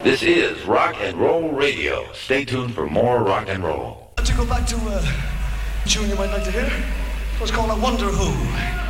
This is Rock and Roll Radio. Stay tuned for more rock and roll. To go back to a tune you might like to hear. It was called I Wonder Who.